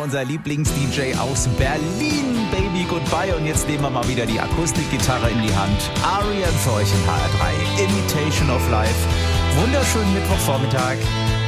unser Lieblings-DJ aus Berlin. Baby Goodbye. Und jetzt nehmen wir mal wieder die Akustikgitarre in die Hand. R.E.M. für euch in HR3. Imitation of Life. Wunderschönen Mittwochvormittag.